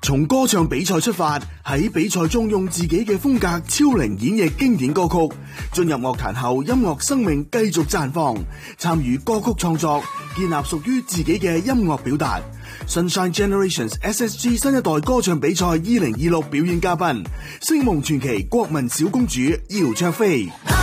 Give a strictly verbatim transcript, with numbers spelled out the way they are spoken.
從歌唱比賽出發，喺比賽中用自己嘅風格超齡演繹經典歌曲，進入樂壇後音樂生命繼續綻放，參與歌曲創作，建立屬於自己嘅音樂表達。Sunshine Generations S S G 新一代歌唱比賽二零二六表演嘉賓，星夢傳奇國民小公主姚焯菲。